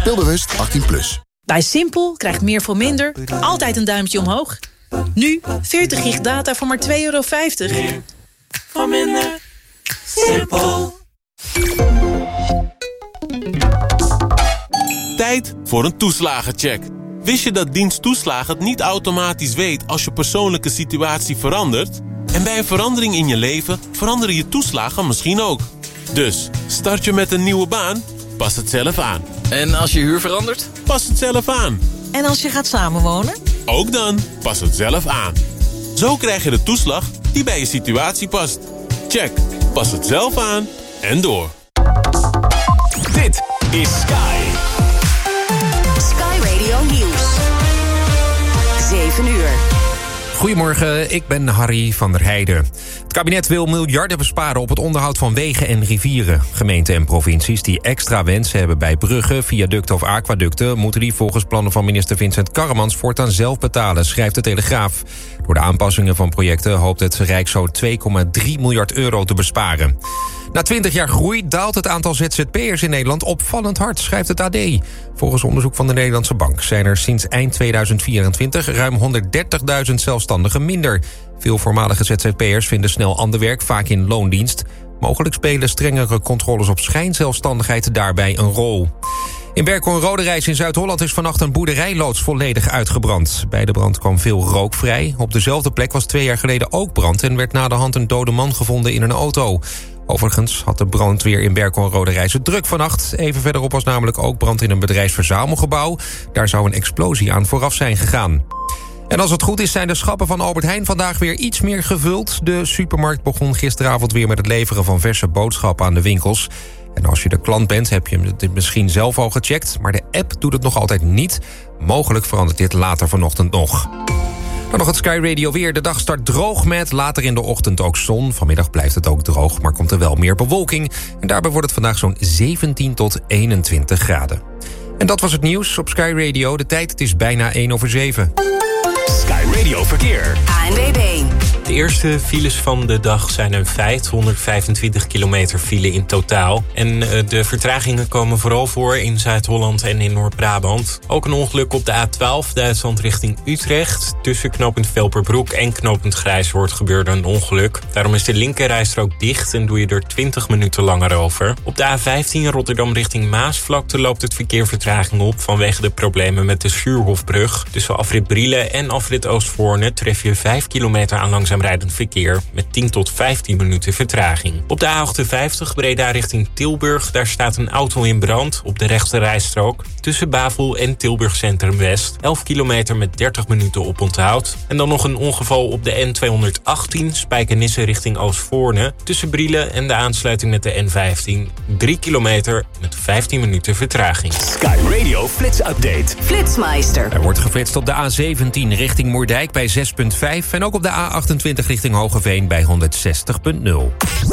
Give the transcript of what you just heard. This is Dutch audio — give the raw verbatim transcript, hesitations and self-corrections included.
Speelbewust achttien plus. Bij Simpel krijgt meer voor minder altijd een duimpje omhoog. Nu veertig gig data voor maar twee euro vijftig. Meer voor minder. Simpel. Tijd voor een toeslagencheck. Wist je dat dienst toeslagen het niet automatisch weet als je persoonlijke situatie verandert? En bij een verandering in je leven veranderen je toeslagen misschien ook. Dus, start je met een nieuwe baan? Pas het zelf aan. En als je huur verandert? Pas het zelf aan. En als je gaat samenwonen? Ook dan, pas het zelf aan. Zo krijg je de toeslag die bij je situatie past. Check, pas het zelf aan en door. Dit is Sky. Sky Radio Nieuws. zeven uur. Goedemorgen, ik ben Harry van der Heijden. Het kabinet wil miljarden besparen op het onderhoud van wegen en rivieren. Gemeenten en provincies die extra wensen hebben bij bruggen, viaducten of aquaducten, moeten die volgens plannen van minister Vincent Karremans voortaan zelf betalen, schrijft de Telegraaf. Door de aanpassingen van projecten hoopt het Rijk zo twee komma drie miljard euro te besparen. Na twintig jaar groei daalt het aantal Z Z P'ers in Nederland opvallend hard, schrijft het A D. Volgens onderzoek van de Nederlandse Bank zijn er sinds eind tweeduizend vierentwintig ruim honderddertigduizend zelfstandigen minder. Veel voormalige Z Z P'ers vinden snel ander werk, vaak in loondienst. Mogelijk spelen strengere controles op schijnzelfstandigheid daarbij een rol. In Berkel en Roderijs in Zuid-Holland is vannacht een boerderijloods volledig uitgebrand. Bij de brand kwam veel rook vrij. Op dezelfde plek was twee jaar geleden ook brand en werd na de hand een dode man gevonden in een auto. Overigens had de brandweer in Berkel en Roderijs het druk vannacht. Even verderop was namelijk ook brand in een bedrijfsverzamelgebouw. Daar zou een explosie aan vooraf zijn gegaan. En als het goed is zijn de schappen van Albert Heijn vandaag weer iets meer gevuld. De supermarkt begon gisteravond weer met het leveren van verse boodschappen aan de winkels. En als je de klant bent heb je het misschien zelf al gecheckt, maar de app doet het nog altijd niet. Mogelijk verandert dit later vanochtend nog. Dan nog het Sky Radio weer. De dag start droog met later in de ochtend ook zon. Vanmiddag blijft het ook droog, maar komt er wel meer bewolking. En daarbij wordt het vandaag zo'n zeventien tot eenentwintig graden. En dat was het nieuws op Sky Radio. De tijd, het is bijna één over zeven. Sky Radio Verkeer. A N W B. De eerste files van de dag zijn een feit. honderdvijfentwintig kilometer file in totaal. En de vertragingen komen vooral voor in Zuid-Holland en in Noord-Brabant. Ook een ongeluk op de A twaalf, Duitsland richting Utrecht. Tussen knooppunt Velperbroek en knooppunt Grijshoort gebeurde een ongeluk. Daarom is de linkerrijstrook dicht en doe je er twintig minuten langer over. Op de A vijftien Rotterdam richting Maasvlakte loopt het verkeer vertraging op vanwege de problemen met de Suurhofbrug. Tussen afrit Brielen en afrit Oostvoorne tref je vijf kilometer aan langzaam rijdend verkeer met tien tot vijftien minuten vertraging. Op de A achtenvijftig Breda richting Tilburg, daar staat een auto in brand op de rechte rijstrook. Tussen Bavel en Tilburg Centrum West. elf kilometer met dertig minuten oponthoud. En dan nog een ongeval op de N tweehonderdachttien Spijkenisse richting Oostvoorne. Tussen Brielen en de aansluiting met de N vijftien. drie kilometer met vijftien minuten vertraging. Sky Radio Flits Update. Flitsmeister. Er wordt geflitst op de A zeventien richting Moerdijk bij zes komma vijf... en ook op de A achtentwintig richting Hogeveen bij honderdzestig komma nul.